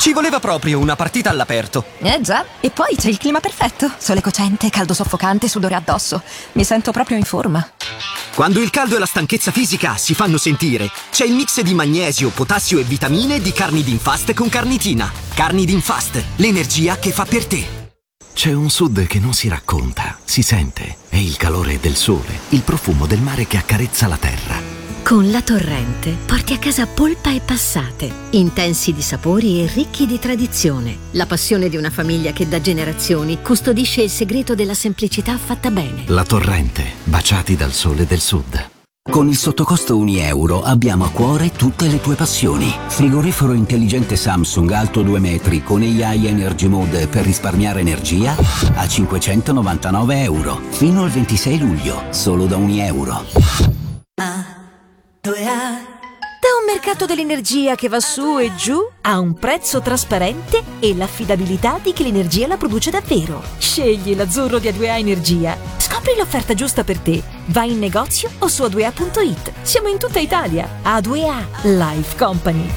Ci voleva proprio una partita all'aperto. Già, e poi c'è il clima perfetto. Sole cocente, caldo soffocante, sudore addosso. Mi sento proprio in forma. Quando il caldo e la stanchezza fisica si fanno sentire, c'è il mix di magnesio, potassio e vitamine di Carnidin Fast con carnitina. Carnidin Fast, l'energia che fa per te. C'è un sud che non si racconta, si sente. È il calore del sole, il profumo del mare che accarezza la terra. Con La Torrente porti a casa polpa e passate, intensi di sapori e ricchi di tradizione. La passione di una famiglia che da generazioni custodisce il segreto della semplicità fatta bene. La Torrente, baciati dal sole del sud. Con il sottocosto €1 abbiamo a cuore tutte le tue passioni. Frigorifero intelligente Samsung alto 2 metri con AI Energy Mode per risparmiare energia a €599. Fino al 26 luglio, solo da €1. Da un mercato dell'energia che va su e giù a un prezzo trasparente e l'affidabilità di chi l'energia la produce davvero. Scegli l'azzurro di A2A Energia. Scopri l'offerta giusta per te. Vai in negozio o su a2a.it. Siamo in tutta Italia. A2A Life Company.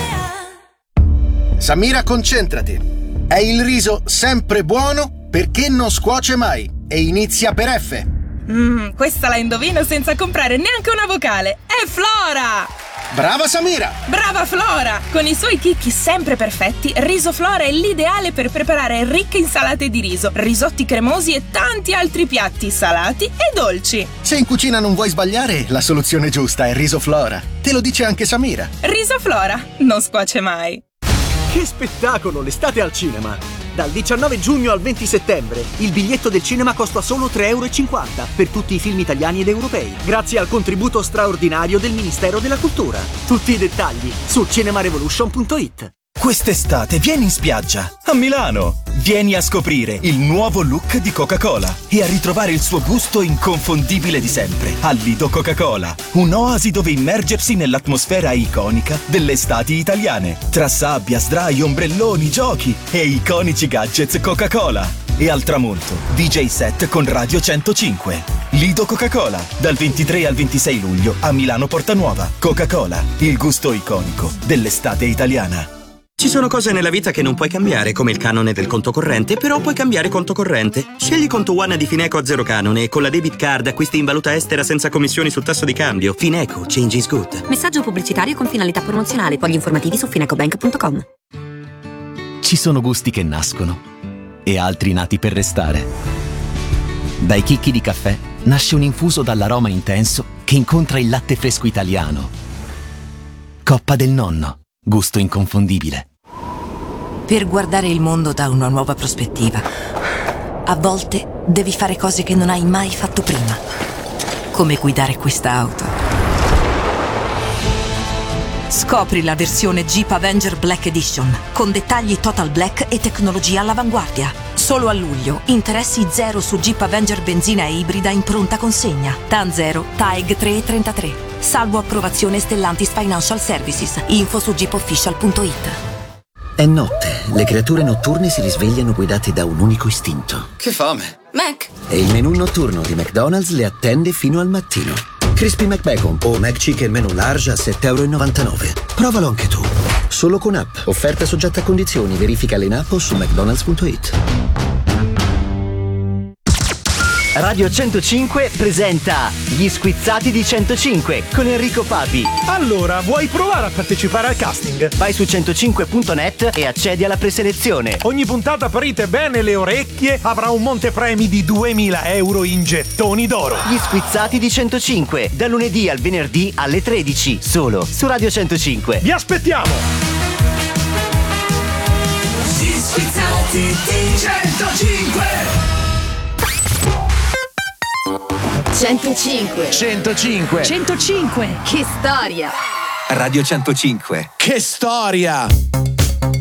Samira, concentrati. È il riso sempre buono perché non scuoce mai e inizia per F. Questa la indovino senza comprare neanche una vocale. È Flora! Brava Samira! Brava Flora! Con i suoi chicchi sempre perfetti, Riso Flora è l'ideale per preparare ricche insalate di riso, risotti cremosi e tanti altri piatti salati e dolci. Se in cucina non vuoi sbagliare, la soluzione giusta è Riso Flora. Te lo dice anche Samira. Riso Flora non scuoce mai. Che spettacolo l'estate al cinema! Dal 19 giugno al 20 settembre il biglietto del cinema costa solo €3,50 per tutti i film italiani ed europei, grazie al contributo straordinario del Ministero della Cultura. Tutti i dettagli su cinemarevolution.it. Quest'estate vieni in spiaggia, a Milano. Vieni a scoprire il nuovo look di Coca-Cola e a ritrovare il suo gusto inconfondibile di sempre al Lido Coca-Cola. Un'oasi dove immergersi nell'atmosfera iconica delle estati italiane. Tra sabbia, sdraio, ombrelloni, giochi e iconici gadgets Coca-Cola. E al tramonto, DJ set con Radio 105. Lido Coca-Cola, dal 23 al 26 luglio a Milano Portanuova. Coca-Cola, il gusto iconico dell'estate italiana. Ci sono cose nella vita che non puoi cambiare, come il canone del conto corrente, però puoi cambiare conto corrente. Scegli Conto One di Fineco a 0 canone e con la debit card acquisti in valuta estera senza commissioni sul tasso di cambio. Fineco, change is good. Messaggio pubblicitario con finalità promozionale. Fogli informativi su finecobank.com. Ci sono gusti che nascono e altri nati per restare. Dai chicchi di caffè nasce un infuso dall'aroma intenso che incontra il latte fresco italiano. Coppa del Nonno, gusto inconfondibile. Per guardare il mondo da una nuova prospettiva, a volte devi fare cose che non hai mai fatto prima, come guidare questa auto. Scopri la versione Jeep Avenger Black Edition, con dettagli total black e tecnologia all'avanguardia. Solo a luglio, interessi zero su Jeep Avenger benzina e ibrida in pronta consegna. TAN 0, TAEG 3,33. Salvo approvazione Stellantis Financial Services. Info su jeepofficial.it. È notte, le creature notturne si risvegliano guidate da un unico istinto. Che fame! Mac! E il menù notturno di McDonald's le attende fino al mattino. Crispy McBacon o McChicken menù large a €7,99. Provalo anche tu. Solo con app. Offerta soggetta a condizioni. Verificale in app o su mcdonalds.it. Radio 105 presenta Gli Squizzati di 105 con Enrico Papi. Allora, vuoi provare a partecipare al casting? Vai su 105.net e accedi alla preselezione. Ogni puntata aprite bene le orecchie, avrà un montepremi di €2.000 in gettoni d'oro. Gli Squizzati di 105, da lunedì al venerdì alle 13, solo su Radio 105. Vi aspettiamo! Gli Squizzati di 105. 105. 105. 105. Che storia! Radio 105. Che storia!